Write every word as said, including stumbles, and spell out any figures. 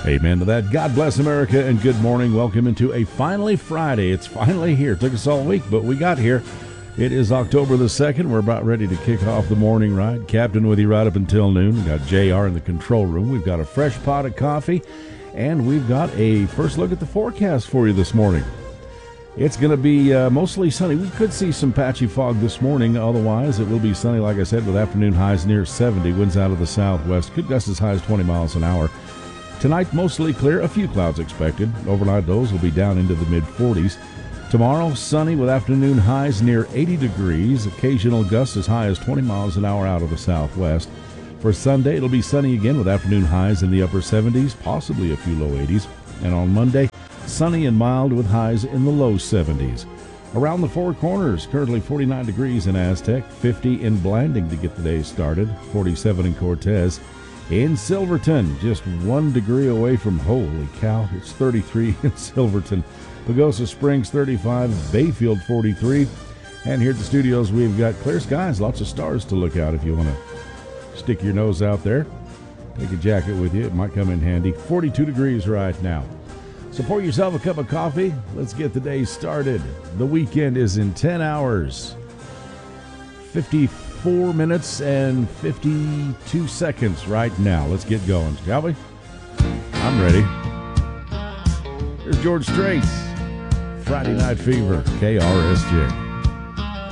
Amen to that. God bless America and good morning. Welcome into a finally Friday. It's finally here. It took us all week, but we got here. It is October the second. We're about ready to kick off the morning ride. Captain with you right up until noon. We've got J R in the control room. We've got a fresh pot of coffee, and we've got a first look at the forecast for you this morning. It's going to be uh, mostly sunny. We could see some patchy fog this morning. Otherwise, it will be sunny, like I said, with afternoon highs near seventy. Winds out of the southwest. Could gust as high as twenty miles an hour. Tonight, mostly clear. A few clouds expected. Overnight lows will be down into the mid forties. Tomorrow, sunny with afternoon highs near eighty degrees. Occasional gusts as high as twenty miles an hour out of the southwest. For Sunday, it'll be sunny again with afternoon highs in the upper seventies, possibly a few low eighties. And on Monday, sunny and mild with highs in the low seventies. Around the Four Corners, currently forty-nine degrees in Aztec, fifty in Blanding to get the day started, forty-seven in Cortez. In Silverton, just one degree away from, holy cow, it's thirty-three in Silverton. Pagosa Springs, thirty-five, Bayfield, forty-three. And here at the studios, we've got clear skies, lots of stars to look out if you want to stick your nose out there. Take a jacket with you, it might come in handy. forty-two degrees right now. So pour yourself a cup of coffee. Let's get the day started. The weekend is in ten hours. fifty-four minutes and fifty-two seconds right now. Let's get going, shall we? I'm ready. Here's George Strait. Friday Night Fever, K R S J.